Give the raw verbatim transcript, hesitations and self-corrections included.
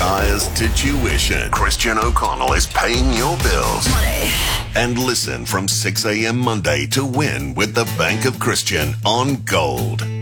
tires to tuition, Christian O'Connell is paying your bills. Money. And listen from six a.m. Monday to win with the Bank of Christian on Gold.